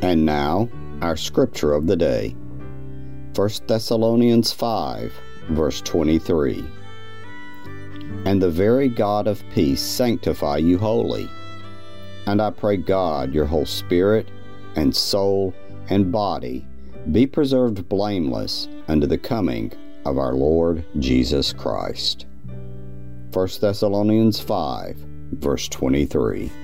And now, our scripture of the day. 1 Thessalonians 5, verse 23. And the very God of peace sanctify you wholly. And I pray God your whole spirit and soul and body be preserved blameless unto the coming of our Lord Jesus Christ. 1 Thessalonians 5, verse 23.